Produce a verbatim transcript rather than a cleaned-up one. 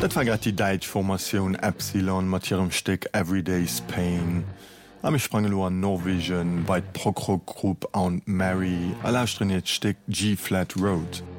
Dat war grad die Deitsch-Formatioun Epsilon mat hirem Steck Everyday's Pain. Am ich sprang lo an Norwegian bei d Prog-Rock-Group Aunt Mary, a lauschtrenniert Steck G-Flat Road.